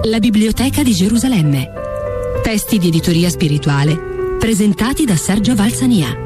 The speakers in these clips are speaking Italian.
La Biblioteca di Gerusalemme. Testi di editoria spirituale presentati da Sergio Valsania.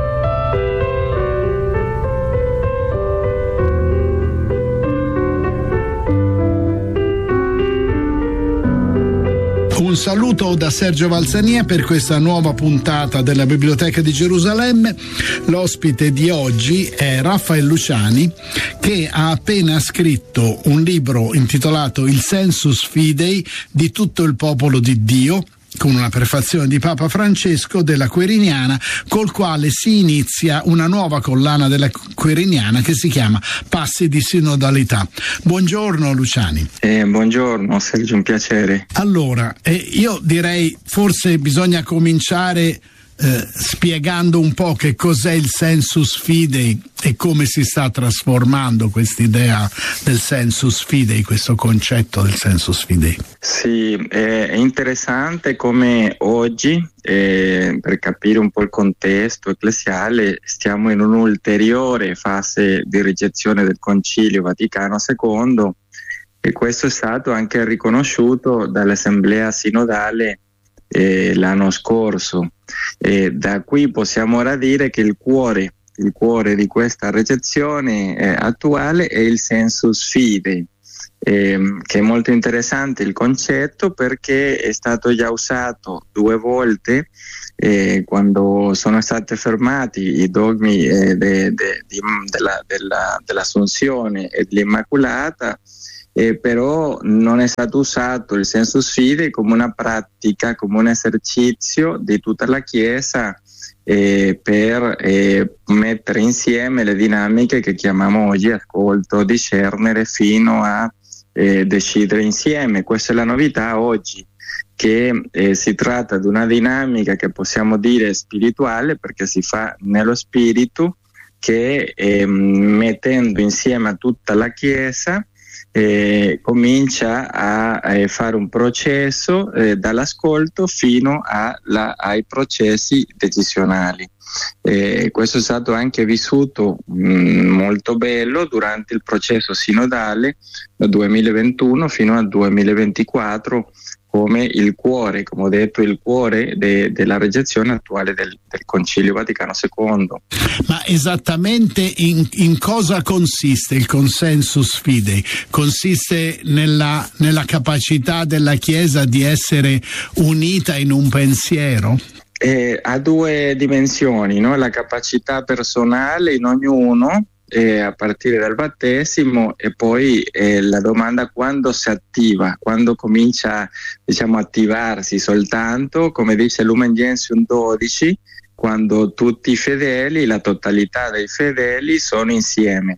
Un saluto da Sergio Valsania per questa nuova puntata della Biblioteca di Gerusalemme. L'ospite di oggi è Raffaele Luciani, che ha appena scritto un libro intitolato Il Sensus Fidei di tutto il popolo di Dio, con una prefazione di Papa Francesco della Quiriniana, col quale si inizia una nuova collana della Quiriniana che si chiama Passi di Sinodalità. Buongiorno Luciani. Buongiorno Sergio, un piacere. Allora, io direi forse bisogna cominciare spiegando un po' che cos'è il Sensus Fidei e come si sta trasformando quest'idea del Sensus Fidei, questo concetto del Sensus Fidei. Sì, è interessante come oggi, per capire un po' il contesto ecclesiale, stiamo in un'ulteriore fase di ricezione del Concilio Vaticano II, e questo è stato anche riconosciuto dall'Assemblea Sinodale l'anno scorso. Da qui possiamo ora dire che il cuore di questa ricezione attuale è il Sensus Fidei, che è molto interessante il concetto, perché è stato già usato 2 volte quando sono stati fermati i dogmi dell'Assunzione e dell'Immacolata. Però non è stato usato il Sensus Fidei come una pratica, come un esercizio di tutta la Chiesa per mettere insieme le dinamiche che chiamiamo oggi ascolto, discernere fino a decidere insieme. Questa è la novità oggi, che si tratta di una dinamica che possiamo dire spirituale, perché si fa nello spirito, che mettendo insieme a tutta la Chiesa comincia a fare un processo dall'ascolto fino ai processi decisionali. Questo è stato anche vissuto molto bello durante il processo sinodale dal 2021 fino al 2024, come il cuore, come ho detto, il cuore della ricezione attuale del Concilio Vaticano II. Ma esattamente in cosa consiste il Consensus Fidei? Consiste nella capacità della Chiesa di essere unita in un pensiero? Ha 2 dimensioni, no? La capacità personale in ognuno, a partire dal battesimo, e poi la domanda quando si attiva, quando comincia a attivarsi soltanto, come dice Lumen Gentium 12, quando tutti i fedeli, la totalità dei fedeli sono insieme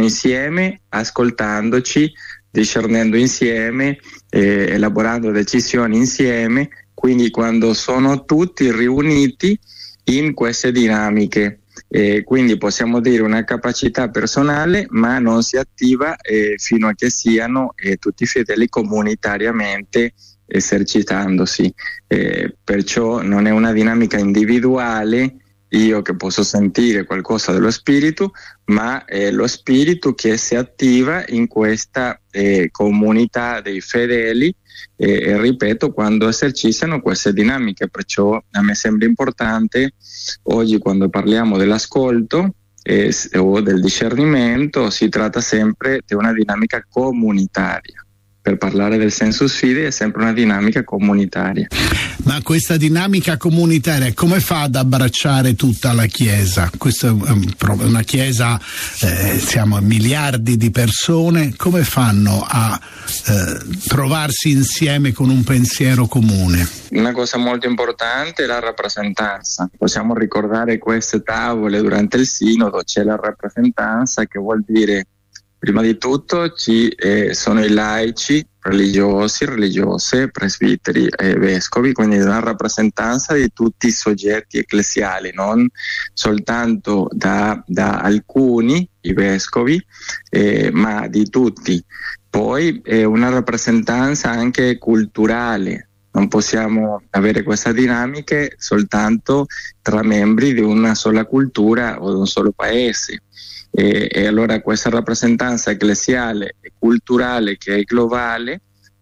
ascoltandoci, discernendo insieme, elaborando decisioni insieme, quindi quando sono tutti riuniti in queste dinamiche. Quindi possiamo dire una capacità personale, ma non si attiva fino a che siano tutti i fedeli comunitariamente esercitandosi. Perciò non è una dinamica individuale, io che posso sentire qualcosa dello spirito, ma è lo spirito che si attiva in questa comunità dei fedeli, ripeto, quando esercitano queste dinamiche. Perciò a me sembra importante oggi, quando parliamo dell'ascolto o del discernimento, si tratta sempre di una dinamica comunitaria. Per parlare del Sensus Fidei è sempre una dinamica comunitaria. Ma questa dinamica comunitaria come fa ad abbracciare tutta la Chiesa? Questa è una Chiesa, siamo a miliardi di persone, come fanno a trovarsi insieme con un pensiero comune? Una cosa molto importante è la rappresentanza. Possiamo ricordare queste tavole durante il Sinodo, c'è la rappresentanza, che vuol dire prima di tutto ci sono i laici, religiosi, religiose, presbiteri e vescovi, quindi una rappresentanza di tutti i soggetti ecclesiali, non soltanto da alcuni, i vescovi, ma di tutti. Poi una rappresentanza anche culturale. Non possiamo avere queste dinamiche soltanto tra membri di una sola cultura o di un solo paese. E allora questa rappresentanza ecclesiale e culturale, che è globale,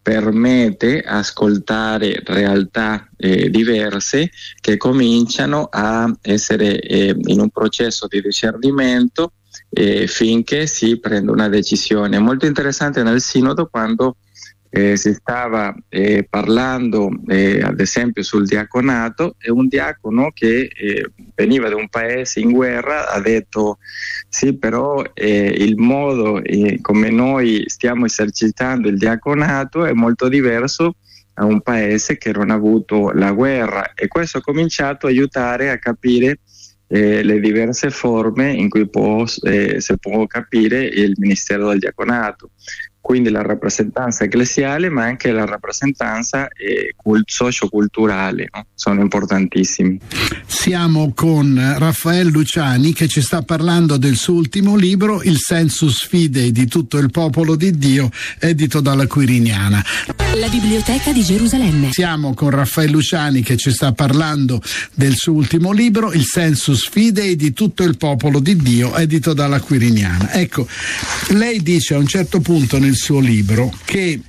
permette ascoltare realtà diverse che cominciano a essere in un processo di discernimento finché si prende una decisione. Molto interessante nel Sinodo quando si stava parlando ad esempio sul diaconato, e un diacono che veniva da un paese in guerra ha detto sì, però il modo come noi stiamo esercitando il diaconato è molto diverso a un paese che non ha avuto la guerra, e questo ha cominciato a aiutare a capire le diverse forme in cui si può capire il ministero del diaconato. Quindi la rappresentanza ecclesiale, ma anche la rappresentanza socioculturale, no? Sono importantissimi. Siamo con Raffaele Luciani che ci sta parlando del suo ultimo libro, Il Sensus Fidei di tutto il popolo di Dio, edito dalla Quiriniana. La Biblioteca di Gerusalemme. Siamo con Raffaele Luciani che ci sta parlando del suo ultimo libro, Il Sensus Fidei di tutto il popolo di Dio, edito dalla Quiriniana. Ecco, lei dice a un certo punto nel suo libro che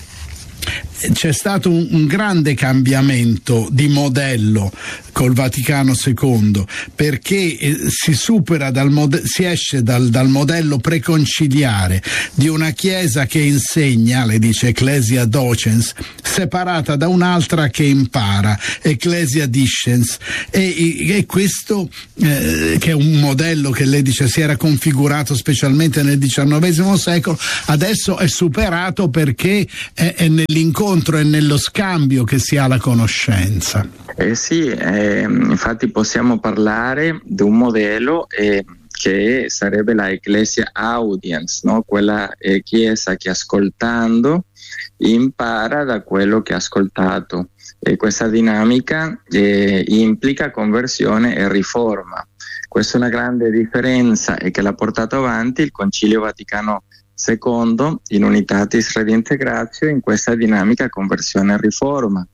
c'è stato un grande cambiamento di modello col Vaticano II, perché si supera si esce dal modello preconciliare di una Chiesa che insegna, le dice Ecclesia Docens, separata da un'altra che impara, Ecclesia Discens, e questo che è un modello che lei dice si era configurato specialmente nel XIX secolo, adesso è superato perché è nell'incontro e nello scambio che si ha la conoscenza. Sì, infatti possiamo parlare di un modello che sarebbe la Ecclesia Audience, no? Quella Chiesa che ascoltando impara da quello che ha ascoltato, e questa dinamica implica conversione e riforma. Questa è una grande differenza e che l'ha portato avanti il Concilio Vaticano II in Unitatis Redintegratio in questa dinamica conversione e riforma.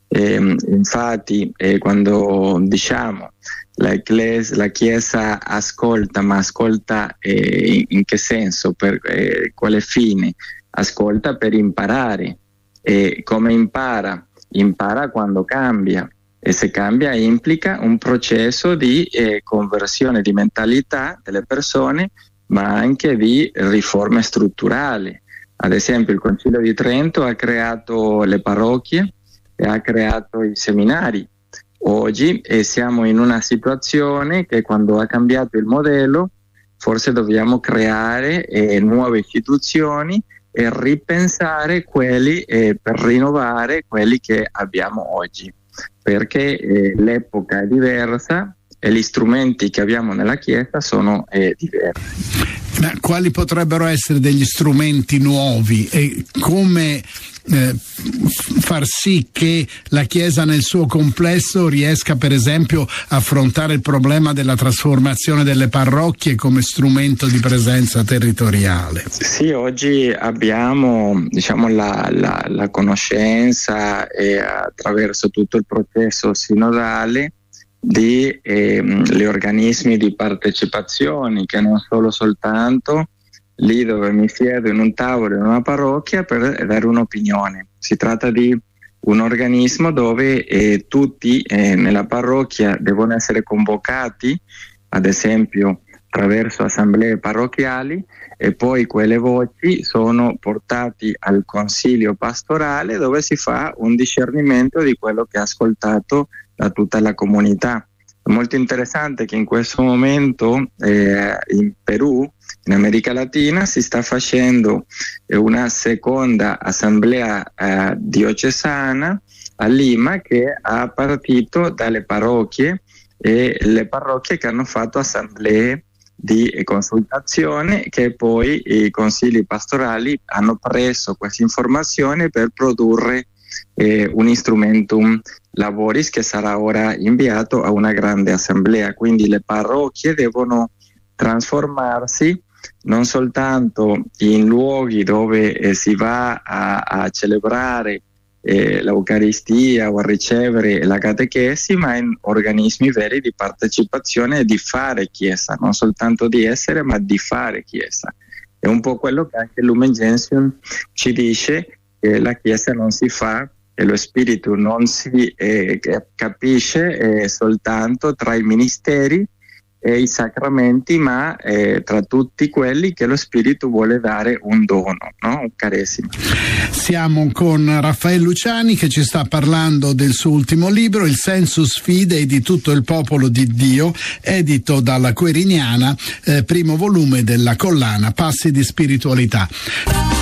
Infatti quando diciamo la Chiesa ascolta, ma ascolta in che senso, per quale fine? Ascolta per imparare. E come impara? Impara quando cambia, e se cambia implica un processo di conversione di mentalità delle persone, ma anche di riforme strutturali. Ad esempio il Concilio di Trento ha creato le parrocchie e ha creato i seminari. Oggi siamo in una situazione che, quando ha cambiato il modello, forse dobbiamo creare nuove istituzioni e ripensare quelli per rinnovare quelli che abbiamo oggi, perché l'epoca è diversa e gli strumenti che abbiamo nella Chiesa sono diversi. Ma quali potrebbero essere degli strumenti nuovi e come far sì che la Chiesa nel suo complesso riesca, per esempio, a affrontare il problema della trasformazione delle parrocchie come strumento di presenza territoriale? Sì, oggi abbiamo la conoscenza e attraverso tutto il processo sinodale di gli organismi di partecipazione, che non sono soltanto lì dove mi siedo in un tavolo in una parrocchia per dare un'opinione. Si tratta di un organismo dove tutti nella parrocchia devono essere convocati, ad esempio attraverso assemblee parrocchiali, e poi quelle voci sono portati al consiglio pastorale, dove si fa un discernimento di quello che ha ascoltato da tutta la comunità. È molto interessante che in questo momento in Perù, in America Latina, si sta facendo una seconda assemblea diocesana a Lima, che ha partito dalle parrocchie, e le parrocchie che hanno fatto assemblee di consultazione, che poi i consigli pastorali hanno preso questa informazione per produrre un instrumentum laboris che sarà ora inviato a una grande assemblea. Quindi le parrocchie devono trasformarsi non soltanto in luoghi dove si va a celebrare l'Eucaristia o a ricevere la catechesi, ma in organismi veri di partecipazione e di fare Chiesa, non soltanto di essere, ma di fare Chiesa. È un po' quello che anche Lumen Gentium ci dice, che la Chiesa non si fa e lo Spirito non si capisce soltanto tra i ministeri e i sacramenti, ma tra tutti quelli che lo Spirito vuole dare un dono, no? Un caresima. Siamo con Raffaele Luciani che ci sta parlando del suo ultimo libro, Il Sensus Fidei di tutto il popolo di Dio, edito dalla Queriniana, primo volume della collana Passi di Spiritualità.